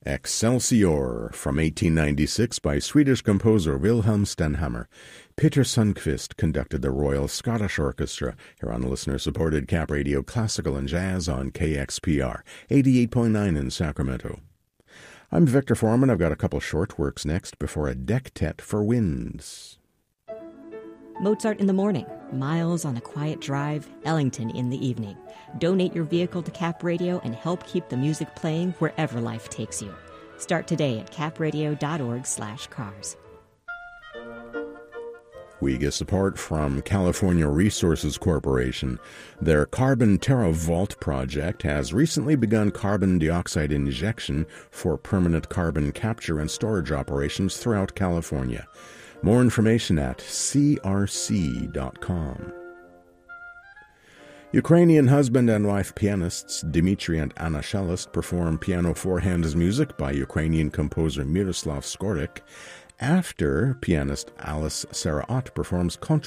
Excelsior from 1896 by Swedish composer Wilhelm Stenhammar. Peter Sundqvist conducted the Royal Scottish Orchestra here on listener-supported Cap Radio Classical and Jazz on KXPR 88.9 in Sacramento. I'm Victor Foreman. I've got a couple short works next before a dectet for winds. Mozart in the morning, Miles on a quiet drive, Ellington in the evening. Donate your vehicle to Cap Radio and help keep the music playing wherever life takes you. Start today at capradio.org/cars. We get support from California Resources Corporation. Their Carbon TerraVault project has recently begun carbon dioxide injection for permanent carbon capture and storage operations throughout California. More information at crc.com. Ukrainian husband and wife pianists Dmitry and Anna Shelest perform piano four-hands music by Ukrainian composer Miroslav Skorik after pianist Alice Saraot performs